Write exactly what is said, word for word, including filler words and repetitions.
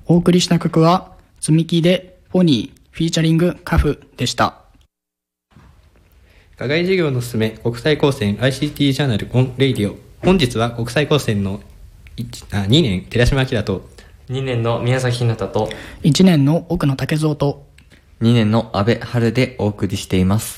お送りした曲は積み木でポニーフィーチャリングカフでした。 課外授業のすすめ国際高専 アイシーティー ジャーナルオンレイディオ。本日は国際高専のにねん寺島明とにねんの宮崎ひなたといちねんの奥野武蔵とにねんの安倍春でお送りしています。